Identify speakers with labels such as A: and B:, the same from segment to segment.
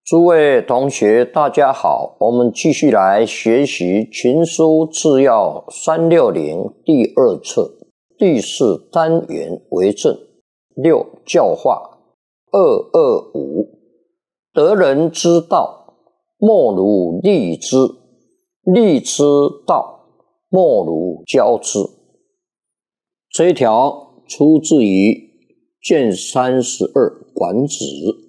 A: 诸位同学，大家好，我们继续来学习群书治要360第2册第4单元为政6教化225得人之道，莫如立之；立之道，莫如教之。这一条出自于卷32管子。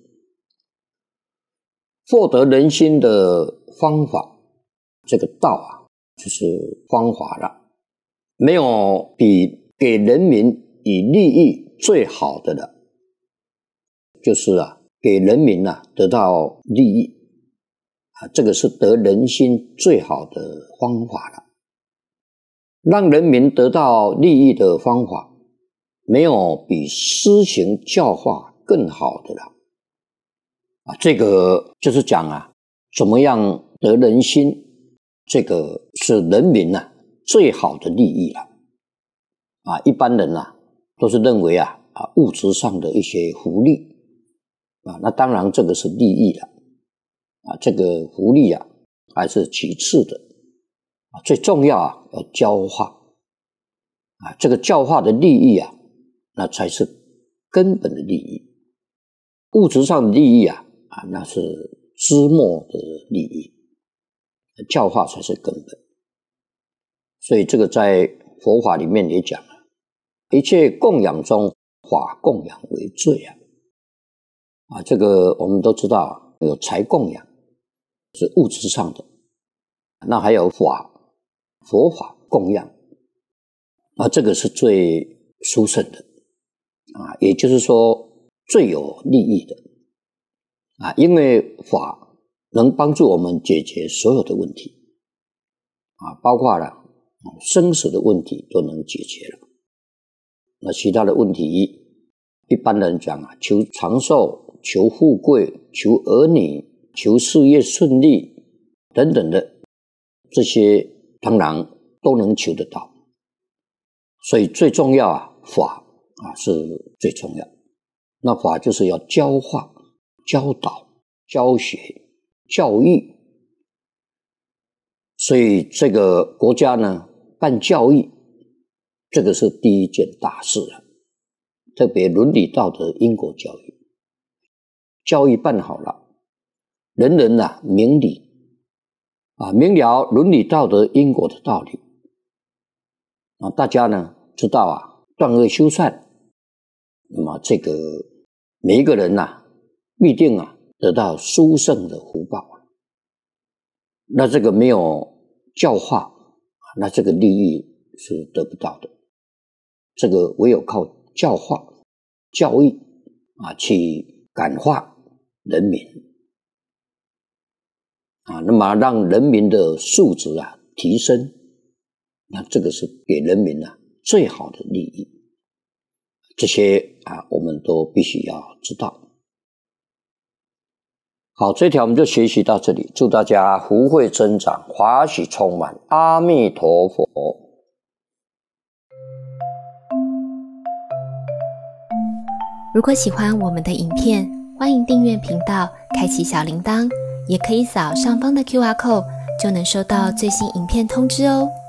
A: 获得人心的方法，这个道啊，就是方法了。没有比给人民以利益最好的了，就是给人民得到利益这个是得人心最好的方法了。让人民得到利益的方法，没有比施行教化更好的了。这个就是讲怎么样得人心，这个是人民最好的利益了。一般人都是认为物质上的一些福利那当然这个是利益了这个福利还是其次的最重要要教化这个教化的利益那才是根本的利益。物质上的利益那是枝末的利益，教化才是根本。所以这个在佛法里面也讲一切供养中，法供养为最这个我们都知道有财供养是物质上的，那还有佛法供养这个是最殊胜的也就是说最有利益的因为法能帮助我们解决所有的问题包括了生死的问题都能解决了。那其他的问题，一般人讲求长寿、求富贵、求儿女、求事业顺利等等的，这些当然都能求得到。所以最重要法是最重要。那法就是要教化、教导、教学、教育。所以这个国家办教育，这个是第一件大事特别伦理道德因果教育，教育办好了，人人明理明了伦理道德因果的道理大家知道断恶修善，那么这个每一个人必定得到殊胜的福报那这个没有教化那这个利益是得不到的。这个唯有靠教化、教育去感化人民那么让人民的素质提升，那这个是给人民最好的利益。这些我们都必须要知道。好，这条我们就学习到这里，祝大家福慧增长，华喜充满，阿弥陀佛。
B: 如果喜欢我们的影片，欢迎订阅频道，开启小铃铛，也可以扫上方的 QR code， 就能收到最新影片通知哦。